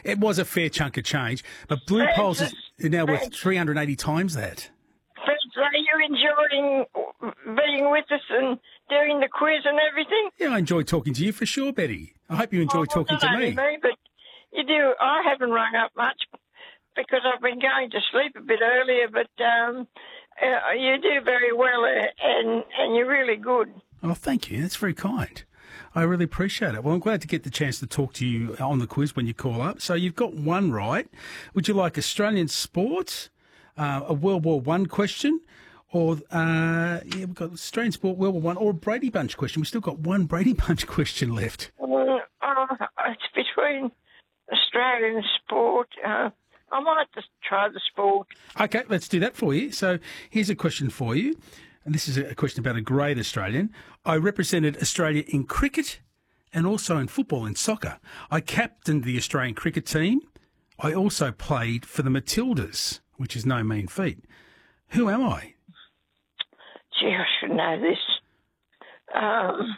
It was a fair chunk of change, but Blue Poles is now worth 380 times that. Are you enjoying being with us and doing the quiz and everything? Yeah, I enjoy talking to you for sure, Betty. I hope you enjoy talking to me. But you do. I haven't rung up much because I've been going to sleep a bit earlier, but you do very well and you're really good. Oh, thank you. That's very kind. I really appreciate it. Well, I'm glad to get the chance to talk to you on the quiz when you call up. So you've got one right. Would you like Australian sport, a World War I question, or we've got Australian sport, World War I, or a Brady Bunch question? We've still got one Brady Bunch question left. It's between Australian sport. I might just try the sport. Okay, let's do that for you. So here's a question for you. And this is a question about a great Australian. I represented Australia in cricket and also in football and soccer. I captained the Australian cricket team. I also played for the Matildas, which is no mean feat. Who am I? Gee, I should know this. I'm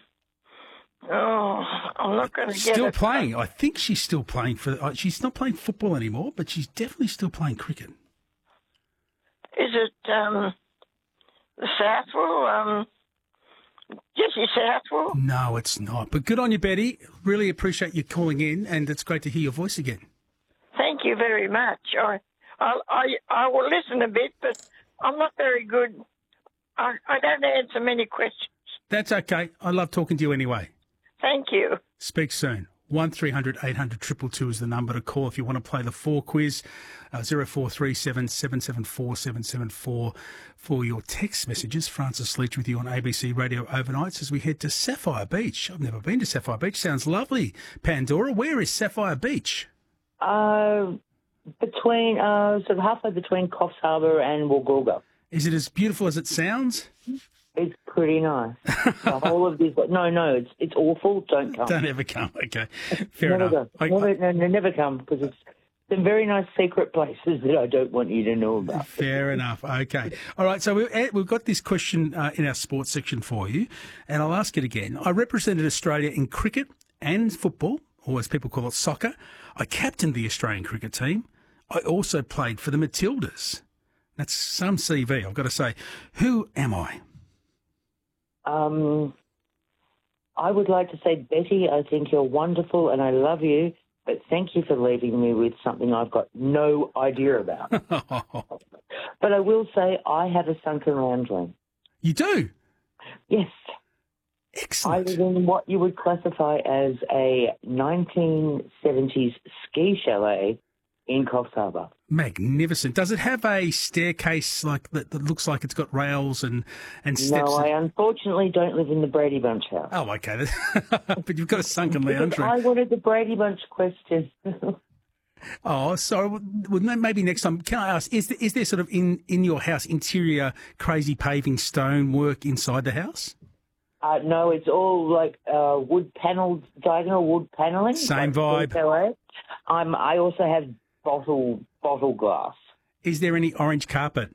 not going to get it. Still playing. I think she's still playing for... she's not playing football anymore, but she's definitely still playing cricket. Is it... the Southwell, Jessie Southwell? No, it's not. But good on you, Betty. Really appreciate you calling in, and it's great to hear your voice again. Thank you very much. I will listen a bit, but I'm not very good. I don't answer many questions. That's okay. I love talking to you anyway. Thank you. Speak soon. 1300 800 222 is the number to call if you want to play the 4 quiz. 0437 774 774 for your text messages. Francis Leach with you on ABC Radio Overnights as we head to Sapphire Beach. I've never been to Sapphire Beach. Sounds lovely. Pandora, where is Sapphire Beach? Between sort of halfway between Coffs Harbour and Woolgoolga. Is it as beautiful as it sounds? It's pretty nice. The whole of this, no, it's awful. Don't come. Don't ever come. Okay, fair enough. Never come because it's some very nice secret places that I don't want you to know about. Fair enough. Okay. All right. So we've got this question in our sports section for you, and I'll ask it again. I represented Australia in cricket and football, or as people call it, soccer. I captained the Australian cricket team. I also played for the Matildas. That's some CV, I've got to say. Who am I? I would like to say, Betty, I think you're wonderful and I love you, but thank you for leaving me with something I've got no idea about. But I will say I have a sunken lounge. You do? Yes. Excellent. I live in what you would classify as a 1970s ski chalet in Coffs Harbour. Magnificent. Does it have a staircase like that looks like it's got rails and steps? No, I unfortunately don't live in the Brady Bunch house. Oh, okay. But you've got a sunken lounge room. I wanted the Brady Bunch question. Oh, sorry. Well, maybe next time. Can I ask, is there sort of in your house interior crazy paving stone work inside the house? No, it's all like wood panelled, diagonal wood panelling. Same vibe. I also have bottle glass. Is there any orange carpet?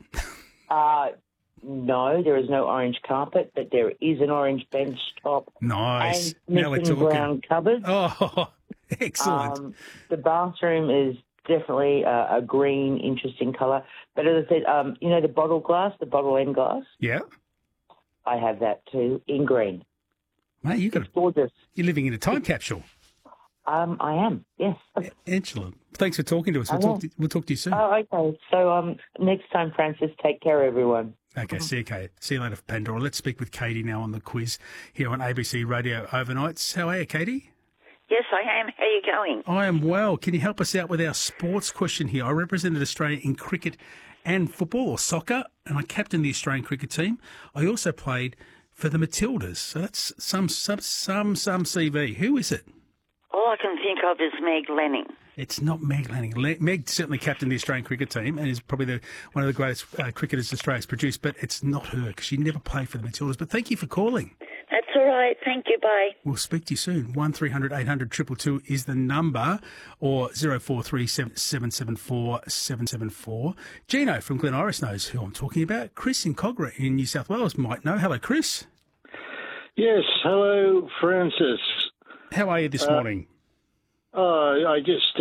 No, there is no orange carpet, but there is an orange bench top. Nice. And Now we're talking. Brown cupboard. Oh, excellent. The bathroom is definitely a green, interesting colour. But as I said, the bottle glass, the bottle end glass? Yeah. I have that too, in green. Mate, it's gorgeous. You're living in a time capsule. I am, yes. Excellent. Thanks for talking to us. We'll talk to you soon. Oh, okay. So next time, Francis, take care, everyone. Okay, see you, Kate. See you later, Pandora. Let's speak with Katie now on the quiz here on ABC Radio Overnights. How are you, Katie? Yes, I am. How are you going? I am well. Can you help us out with our sports question here? I represented Australia in cricket and football or soccer, and I captained the Australian cricket team. I also played for the Matildas. So that's some CV. Who is it? All I can think of is Meg Lanning. It's not Meg Lanning. Meg certainly captained the Australian cricket team and is probably one of the greatest cricketers Australia's produced, but it's not her because she never played for the Matildas. But thank you for calling. That's all right. Thank you. Bye. We'll speak to you soon. 1300 800 222 is the number, or 0437 774 774. Gino from Glen Iris knows who I'm talking about. Chris in Cogra in New South Wales might know. Hello, Chris. Yes. Hello, Francis. How are you this morning? I just